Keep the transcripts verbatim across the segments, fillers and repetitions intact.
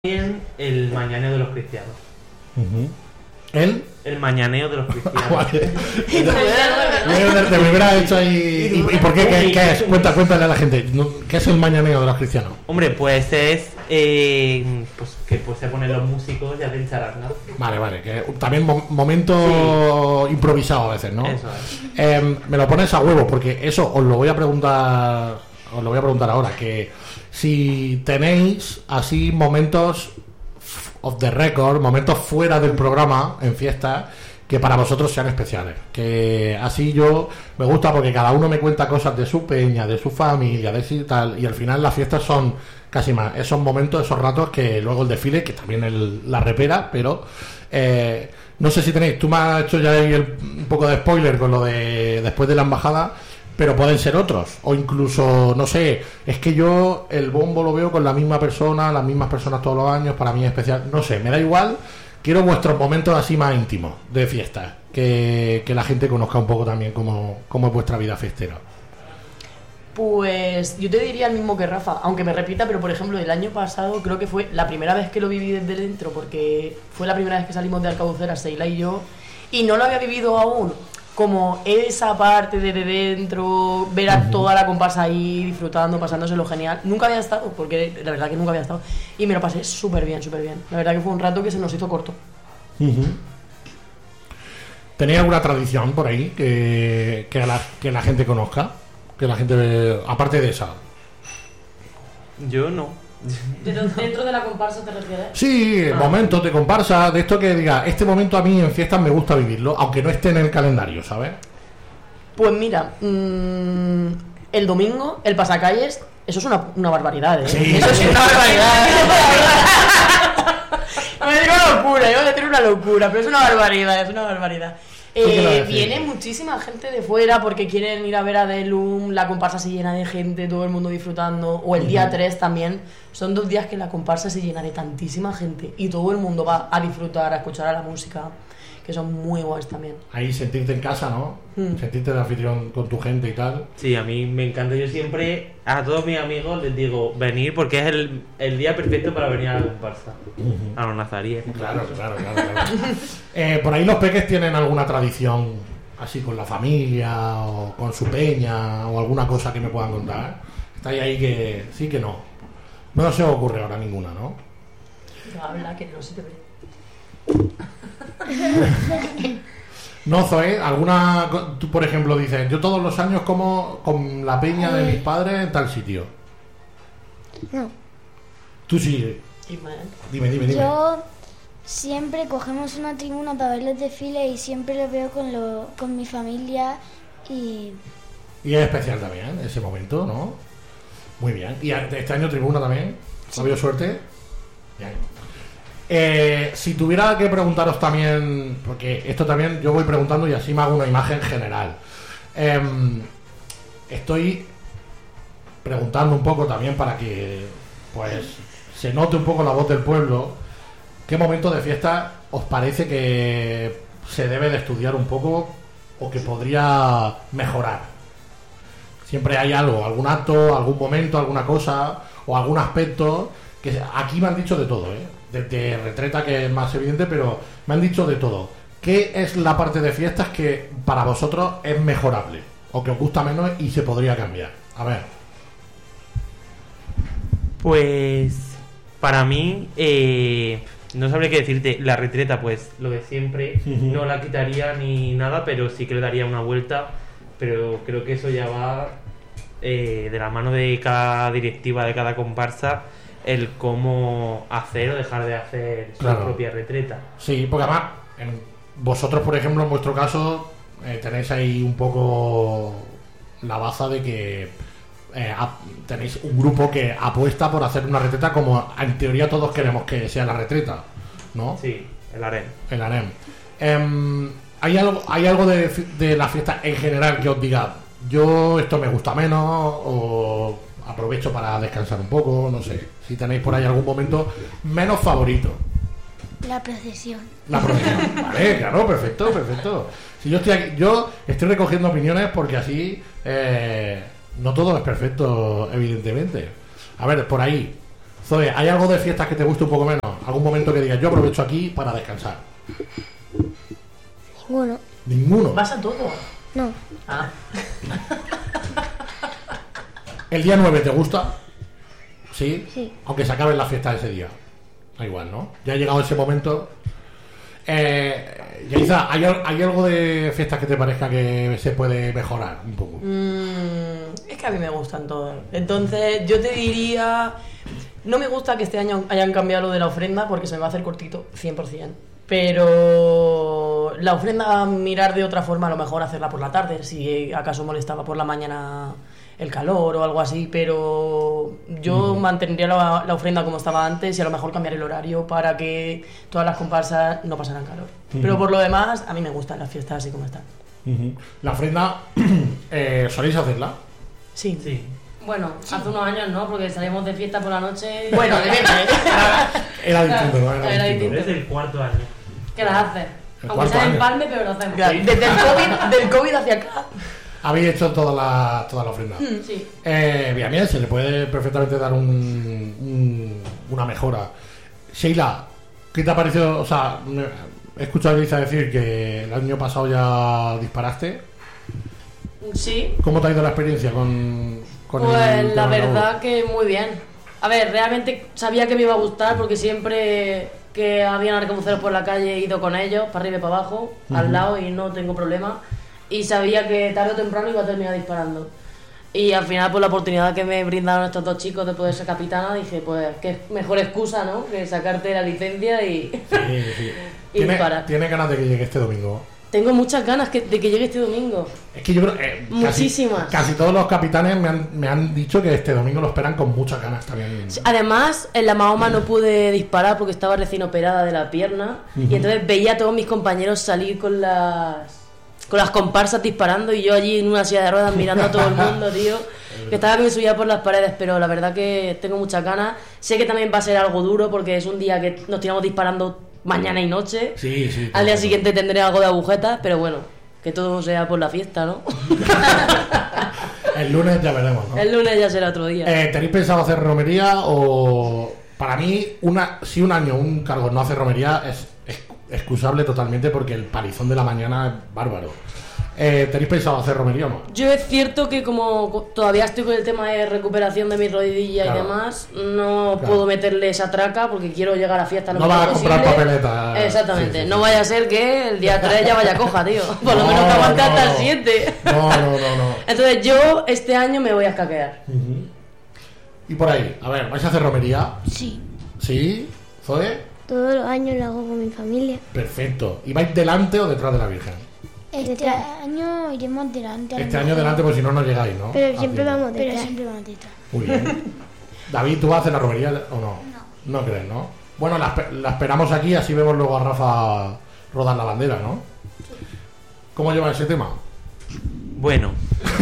También el mañaneo de los cristianos. Uh-huh. ¿El? El mañaneo de los cristianos. Vale. De primera hecho ahí. ¿Y, y por qué? ¿Qué, qué es? Cuenta, cuéntale a la gente. ¿Qué es el mañaneo de los cristianos? Hombre, pues es eh, pues que pues se ponen los músicos y hacen charanga. Vale, vale. Que también mo- momento sí. improvisado a veces, ¿no? Eso es. Eh, me lo pones a huevo, porque eso os lo voy a preguntar. Os lo voy a preguntar ahora. Que si tenéis así momentos off the record, momentos fuera del programa en fiestas que para vosotros sean especiales, que así yo me gusta porque cada uno me cuenta cosas de su peña, de su familia, de si tal, y al final las fiestas son casi más esos momentos, esos ratos que luego el desfile, que también el, la repera, pero eh, no sé si tenéis, tú me has hecho ya ahí el, un poco de spoiler con lo de después de la embajada, pero pueden ser otros, o incluso, no sé, es que yo el bombo lo veo con la misma persona, las mismas personas todos los años, para mí es especial, no sé, me da igual, quiero vuestros momentos así más íntimos de fiesta, que, que la gente conozca un poco también cómo, cómo es vuestra vida fiestera. Pues yo te diría el mismo que Rafa, aunque me repita, pero por ejemplo el año pasado creo que fue la primera vez que lo viví desde dentro, porque fue la primera vez que salimos de Alcabucera, Seila y yo, y no lo había vivido aún. Como esa parte de, de dentro, ver a uh-huh. toda la comparsa ahí disfrutando, pasándoselo genial. Nunca había estado, porque la verdad que nunca había estado. Y me lo pasé súper bien, súper bien. La verdad que fue un rato que se nos hizo corto. Uh-huh. ¿Tenéis alguna tradición por ahí que, que, la, que la gente conozca? Que la gente, aparte de esa. Yo no. ¿Dentro de la comparsa te refieres? Sí, ah. momentos de comparsa, de esto que diga, este momento a mí en fiestas me gusta vivirlo, aunque no esté en el calendario, ¿sabes? Pues mira, mmm, el domingo, el pasacalles, eso es una, una barbaridad, ¿eh? Sí. Eso es una barbaridad. Iba a decir una locura, iba a decir una locura, pero es una barbaridad, es una barbaridad. Eh, viene muchísima gente de fuera porque quieren ir a ver a Delum, la comparsa se llena de gente, todo el mundo disfrutando, o el día tres también, son dos días que la comparsa se llena de tantísima gente y todo el mundo va a disfrutar, a escuchar a la música, que son muy guays también. Ahí sentirte en casa, ¿no? Mm. Sentirte de anfitrión con tu gente y tal. Sí, a mí me encanta, yo siempre a todos mis amigos les digo venir porque es el, el día perfecto para venir a la comparsa, uh-huh. a los nazaríes. Claro, claro, claro, claro. eh, por ahí los peques tienen alguna tradición así con la familia o con su peña o alguna cosa que me puedan contar. Estáis ahí que sí que no. No se os ocurre ahora ninguna, ¿no? Habla que no se te ve. No, Zoe, alguna, tú por ejemplo dices, yo todos los años como con la peña de mis padres en tal sitio. No. Tú sí. Dime, dime, dime. Yo siempre cogemos una tribuna para ver los desfiles y siempre lo veo con lo, con mi familia y... Y es especial también ese momento, ¿no? Muy bien. ¿Y este año tribuna también? ¿Ha habido suerte? Bien. Eh, si tuviera que preguntaros también, porque esto también yo voy preguntando y así me hago una imagen general. Eh, estoy preguntando un poco también para que pues se note un poco la voz del pueblo. ¿Qué momento de fiesta os parece que se debe de estudiar un poco o que podría mejorar? Siempre hay algo, algún acto, algún momento, alguna cosa o algún aspecto que aquí me han dicho de todo, ¿eh? Desde retreta, que es más evidente, pero me han dicho de todo. ¿Qué es la parte de fiestas que para vosotros es mejorable o que os gusta menos y se podría cambiar? A ver. Pues para mí eh, no sabría qué decirte. La retreta, pues lo de siempre, uh-huh. no la quitaría ni nada, pero sí que le daría una vuelta. Pero creo que eso ya va eh, de la mano de cada directiva, de cada comparsa, el cómo hacer o dejar de hacer su claro. propia retreta. Sí, porque además en vosotros, por ejemplo, en vuestro caso eh, tenéis ahí un poco la baza de que eh, a, tenéis un grupo que apuesta por hacer una retreta como en teoría todos queremos que sea la retreta, ¿no? Sí, el harem. El harem. Eh, ¿Hay algo, hay algo de, de la fiesta en general que os diga, yo esto me gusta menos o aprovecho para descansar un poco, no sé, si tenéis por ahí algún momento menos favorito? La procesión. La procesión, vale, claro, perfecto, perfecto. Si yo estoy aquí, yo estoy recogiendo opiniones porque así eh, no todo es perfecto, evidentemente. A ver, por ahí, Zoe, ¿hay algo de fiestas que te guste un poco menos? ¿Algún momento que digas, yo aprovecho aquí para descansar? Ninguno. Ninguno. ¿Vas a todo? No. Ah. ¿El día nueve te gusta? ¿Sí? Sí. Aunque se acabe la fiesta ese día. Da igual, ¿no? Ya ha llegado ese momento. Eh, Yaiza, ¿hay, al- ¿hay algo de fiestas que te parezca que se puede mejorar un poco? Mm, es que a mí me gustan todas. Entonces, yo te diría. No me gusta que este año hayan cambiado lo de la ofrenda porque se me va a hacer cortito, cien por ciento. Pero la ofrenda, mirar de otra forma, a lo mejor hacerla por la tarde, si acaso molestaba por la mañana el calor o algo así. Pero yo mantendría la, la ofrenda como estaba antes y a lo mejor cambiar el horario para que todas las comparsas no pasaran calor. Pero por lo demás, a mí me gustan las fiestas así como están. Ujú. La ofrenda, eh, ¿soléis hacerla? Sí. Sí. Bueno, hace unos años no, porque salimos de fiesta por la noche. Bueno, depende. Era distinto, ¿no? Era Era distinto. Es el cuarto año. ¿Qué las haces? El Aunque cuarto sea año. en Palme, pero lo hacemos. Desde el COVID, del COVID hacia acá. Habéis hecho toda la, toda la ofrenda. Sí. Eh, bien, bien, se le puede perfectamente dar un, un- una mejora. Sheila, ¿qué te ha parecido? O sea, me- he escuchado a Elisa decir que el año pasado ya disparaste. Sí. ¿Cómo te ha ido la experiencia con, con Pues el la tema de verdad que muy bien. A ver, realmente sabía que me iba a gustar porque siempre que habían arcabuceros por la calle he ido con ellos, para arriba y para abajo, al lado, y no tengo problema. Y sabía que tarde o temprano iba a terminar disparando. Y al final, por la oportunidad que me brindaron estos dos chicos de poder ser capitana, dije, pues qué mejor excusa, ¿no? Que sacarte la licencia y... Sí, sí. Y ¿Tiene, disparar. tiene ganas de que llegue este domingo. Tengo muchas ganas que- de que llegue este domingo. Es que yo creo eh, casi- Muchísimas. Casi, todos los capitanes me han, me han dicho que este domingo lo esperan con muchas ganas también. Además, en la Mahoma no pude disparar porque estaba recién operada de la pierna. Y entonces veía a todos mis compañeros salir con las con las comparsas disparando y yo allí en una silla de ruedas mirando a todo el mundo, tío. Que estaba que me subía por las paredes, pero la verdad que tengo muchas ganas. Sé que también va a ser algo duro porque es un día que nos tiramos disparando mañana y noche. Sí, sí. Al día todo. siguiente tendré algo de agujetas, pero bueno, que todo sea por la fiesta, ¿no? El lunes ya veremos, ¿no? El lunes ya será otro día. Eh, ¿Tenéis pensado hacer romería o...? Para mí, una, si un año un cargo no hace romería es, es excusable totalmente porque el palizón de la mañana es bárbaro. Eh, ¿Tenéis pensado hacer romería o no? Yo es cierto que como co- todavía estoy con el tema de recuperación de mi rodilla Claro. y demás, no Claro. puedo meterle esa traca porque quiero llegar a fiesta lo No mejor vas a comprar posible. papeleta. Exactamente, Sí, sí, no sí. vaya a ser que el día tres ya vaya coja, tío. Por lo No, menos que aguante hasta no. el siete. No, no, no, no. Entonces yo este año me voy a escaquear. Ujú. Y por ahí, a ver, ¿vais a hacer romería? Sí. ¿Sí? ¿Zoe? Todos los años lo hago con mi familia. Perfecto. ¿Y vais delante o detrás de la Virgen? Este año iremos delante. a lo Este año mejor. delante, pues si no, no llegáis, ¿no? Pero siempre Haciendo. vamos detrás. Pero siempre vamos detrás. Muy bien. David, ¿tú vas a hacer la romería o no? No. No crees, ¿no? Bueno, la, espe- la esperamos aquí, así vemos luego a Rafa rodar la bandera, ¿no? ¿Cómo lleva ese tema? Bueno.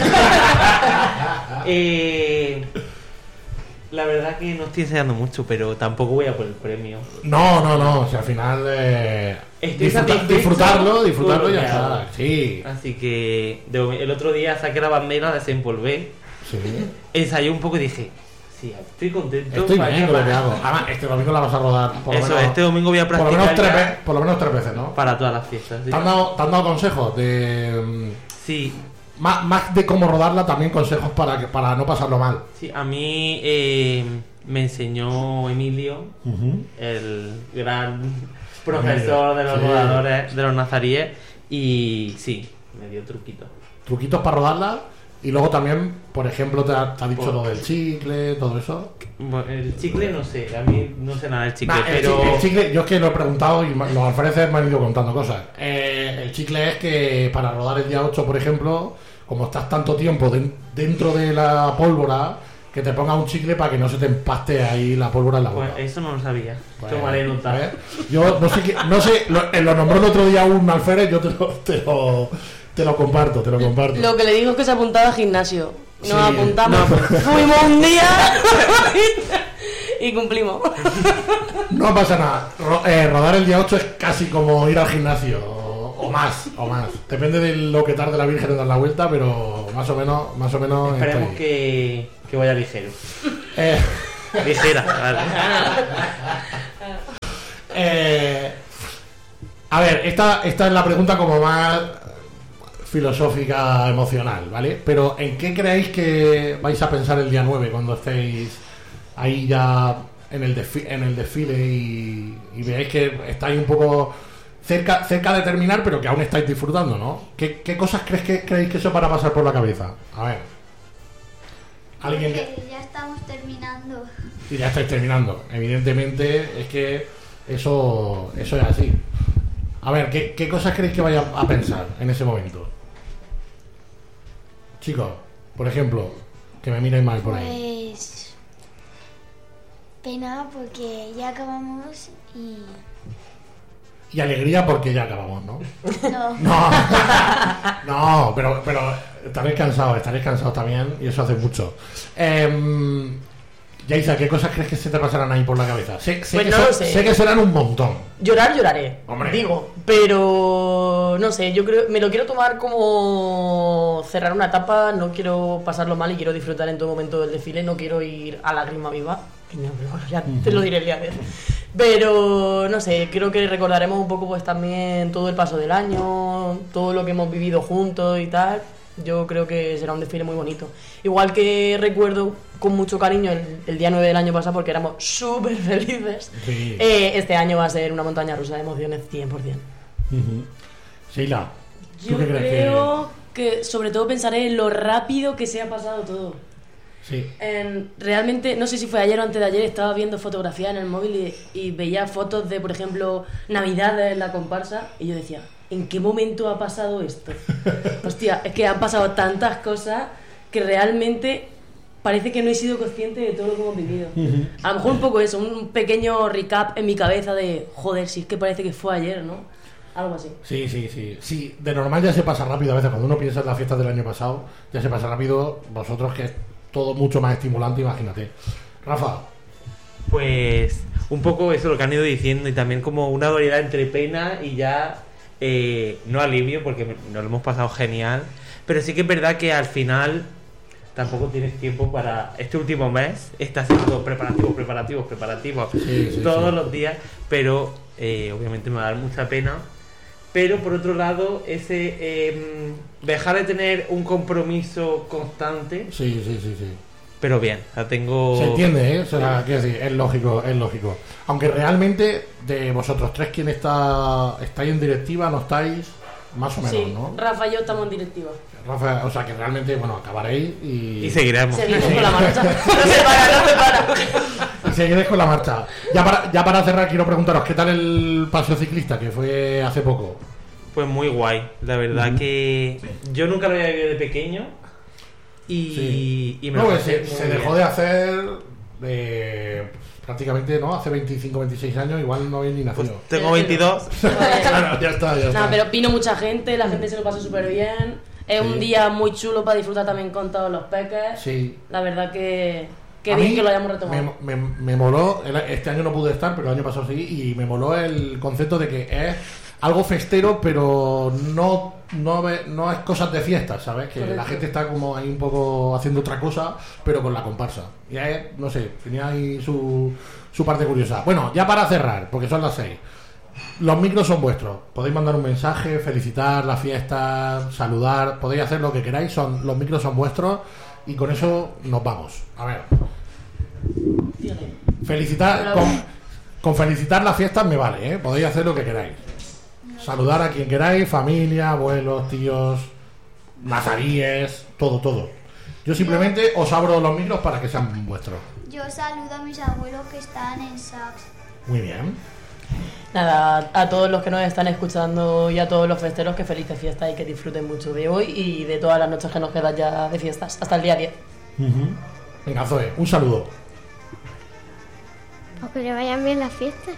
eh, la verdad que no estoy enseñando mucho, pero tampoco voy a por el premio. No, no, no, si al final eh, Estoy disfruta- satisfecho disfrutarlo, disfrutarlo con y lo ya que hago. está. Sí, Así que de- el otro día saqué la bandera, desempolvé, sí. ensayé un poco y dije, sí, estoy contento. Estoy ¿para bien qué con lo más? que hago. Además, este domingo la vas a rodar por lo Eso, menos, este domingo voy a por lo practicar menos tres ya ve- por lo menos tres veces, ¿no? para todas las fiestas. ¿sí? ¿Te han dado, te han dado consejos de mm, Sí, más, más de cómo rodarla, también consejos para que para no pasarlo mal? sí, a mí eh, me enseñó Emilio, el gran profesor de los Sí. rodadores, de los nazaríes, y sí, me dio truquito. Truquitos para rodarla. Y luego también, por ejemplo, te ha, te ha dicho Por- lo del chicle, todo eso. Bueno, el chicle no sé, a mí no sé nada del chicle, Nah, el, pero... chicle, el chicle, yo es que lo he preguntado y ma- los alféreces me han ido contando cosas. Eh, el chicle es que para rodar el día ocho, por ejemplo, como estás tanto tiempo den- dentro de la pólvora, que te ponga un chicle para que no se te empaste ahí la pólvora en la boca. Pues eso no lo sabía. Bueno, Tomaré nota. ¿ves? Yo no sé, qué- no sé lo, eh, lo nombró el otro día un alférez, yo te lo, te lo, te lo comparto, te lo comparto. Lo que le digo es que se apuntaba al gimnasio. Nos Sí. apuntamos, fuimos un día y cumplimos. No pasa nada. Ro- eh, rodar el día ocho es casi como ir al gimnasio. O, o más, o más. Depende de lo que tarde la Virgen en dar la vuelta, pero más o menos, más o menos. está Esperemos ahí. que, que vaya ligero. Eh, Ligera, vale. Eh, a ver, esta, esta es la pregunta como más filosófica, emocional, ¿vale? Pero ¿en qué creéis que vais a pensar el día nueve cuando estéis ahí ya en el, desfi- en el desfile y, y veáis que estáis un poco cerca, cerca de terminar, pero que aún estáis disfrutando, ¿no? ¿Qué, qué cosas crees que, creéis que eso para pasar por la cabeza? A ver. ¿Alguien que... Que ya estamos terminando. Y ya estáis terminando. Evidentemente es que eso, eso es así. A ver, ¿qué, qué cosas creéis que vaya a pensar en ese momento? Chicos, por ejemplo, que me miren mal por ahí. Pues pena porque ya acabamos y Y alegría porque ya acabamos, ¿no? no. No, no, pero, pero estaréis cansados, estaréis cansados también y eso hace mucho. Eh, Yaisa, ¿qué cosas crees que se te pasarán ahí por la cabeza? Sé, sé Pues que no so- lo sé. sé que serán un montón. Llorar, lloraré. Hombre. Digo, pero no sé, yo creo, me lo quiero tomar como cerrar una etapa, no quiero pasarlo mal y quiero disfrutar en todo momento del desfile, no quiero ir a lágrima viva. No, pero ya te lo diré el día de Pero no sé, creo que recordaremos un poco pues también todo el paso del año, todo lo que hemos vivido juntos y tal. Yo creo que será un desfile muy bonito. Igual que recuerdo con mucho cariño el, el día nueve del año pasado porque éramos súper felices. Sí. Eh, este año va a ser una montaña rusa de emociones cien por ciento. Uh-huh. Sheila, ¿tú Yo qué crees creo que... sobre todo pensaré en lo rápido que se ha pasado todo. que...? Sí. En- realmente, no sé si fue ayer o antes de ayer, estaba viendo fotografías en el móvil y, y veía fotos de, por ejemplo, Navidades en la comparsa y yo decía, ¿en qué momento ha pasado esto? Hostia, es que han pasado tantas cosas que realmente parece que no he sido consciente de todo lo que hemos vivido. Ujú. A lo mejor un poco eso, un pequeño recap en mi cabeza de, joder, si es que parece que fue ayer, ¿no? Algo así. Sí, sí, sí. Sí, de normal ya se pasa rápido a veces. Cuando uno piensa en las fiestas del año pasado, ya se pasa rápido. Vosotros que es todo mucho más estimulante, imagínate. Rafa. Pues un poco eso lo que han ido diciendo y también como una dualidad entre pena y ya eh, no alivio porque me- nos lo hemos pasado genial, pero sí que es verdad que al final tampoco tienes tiempo para este último mes, está haciendo preparativos, preparativos, preparativos Sí, sí, todos sí. los días, pero eh, obviamente me va a dar mucha pena. Pero por otro lado, ese eh, dejar de tener un compromiso constante, Sí, sí, sí, sí. pero bien, o sea, tengo... Se entiende, ¿eh? O sea, quiero decir, es lógico, es lógico. Aunque realmente, de vosotros tres, ¿quién está, estáis en directiva? ¿No estáis? Más o menos, Sí, ¿no? Rafa y yo estamos en directiva. Rafa, o sea, que realmente, bueno, acabaréis y... Y seguiremos. Seguimos con la marcha. No se para, no se para. Y seguiréis con la marcha. Ya para, ya para cerrar, quiero preguntaros, ¿qué tal el paseo ciclista que fue hace poco? Pues muy guay, la verdad que yo nunca lo había vivido de pequeño y, Sí. y me No, lo que pasé se, muy se bien. dejó de hacer eh, prácticamente, ¿no? Hace veinticinco, veintiséis años, igual no había ni Pues nacido. tengo veintidós. Claro, ya está, ya está. No, pero vino mucha gente, la gente se lo pasó súper bien. Es Sí. un día muy chulo para disfrutar también con todos los peques. Sí. La verdad que, que A bien mí que lo hayamos retomado. Me, me, me moló, el- este año no pude estar, pero el año pasado sí, y me moló el concepto de que es algo festero, pero no, no, ve- no es cosas de fiesta, ¿sabes? Que Correcto. la gente está como ahí un poco haciendo otra cosa, pero con la comparsa. Y es, no sé, tenía ahí su, su parte curiosa. Bueno, ya para cerrar, porque son las seis. Los micros son vuestros. Podéis mandar un mensaje, felicitar la fiesta, saludar, podéis hacer lo que queráis. Son, los micros son vuestros y con eso nos vamos. A ver. Dígale. Felicitar, Bravo. con, con felicitar la fiesta me vale, ¿eh? Podéis hacer lo que queráis. Saludar a quien queráis, familia, abuelos, tíos, nazaríes, todo, todo. Yo simplemente os abro los micros para que sean vuestros. Yo saludo a mis abuelos que están en Saks. Muy bien. Nada, a todos los que nos están escuchando y a todos los festeros, que felices fiestas y que disfruten mucho de hoy y de todas las noches que nos quedan ya de fiestas, hasta el día diez. Venga, Zoe, un saludo. O que le vayan bien las fiestas.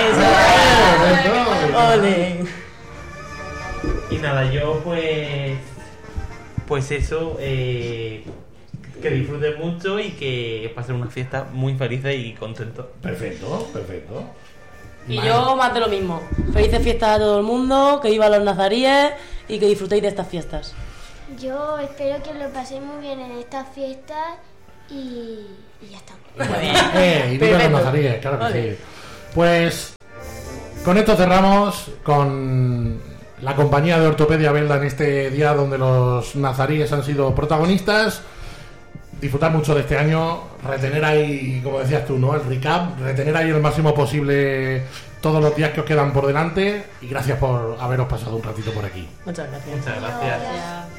¡Ole! Y nada, yo pues pues eso, eh, que disfruten mucho y que pasen una fiesta muy feliz y contento. Perfecto, perfecto. Y Vale. yo más de lo mismo. Felices fiestas a todo el mundo, que vivan los nazaríes y que disfrutéis de estas fiestas. Yo espero que lo paséis muy bien en estas fiestas y y ya está. Eh, y viva los Perfecto. nazaríes, claro que Vale. sí. Pues con esto cerramos con la compañía de Ortopedia Belda en este día donde los nazaríes han sido protagonistas. Disfrutar mucho de este año, retener ahí, como decías tú, ¿no? El recap, retener ahí el máximo posible todos los días que os quedan por delante y gracias por haberos pasado un ratito por aquí. Muchas gracias. Muchas gracias. Gracias.